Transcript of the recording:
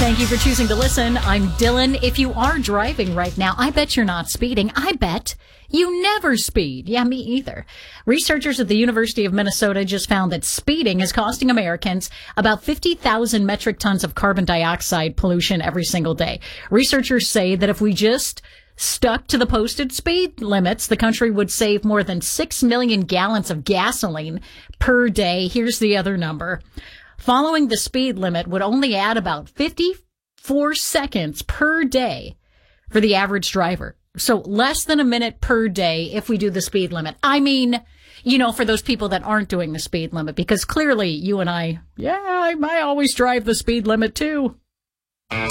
Thank you for choosing to listen. I'm Dylan. If you are driving right now, I bet you're not speeding. I bet you never speed. Yeah, me either. Researchers at the University of Minnesota just found that speeding is costing Americans about 50,000 metric tons of carbon dioxide pollution every single day. Researchers say that if we just stuck to the posted speed limits, the country would save more than 6 million gallons of gasoline per day. Here's the other number. Following the speed limit would only add about 54 seconds per day for the average driver. So less than a minute per day if we do the speed limit. I mean, you know, for those people that aren't doing the speed limit, because clearly you and I always drive the speed limit too.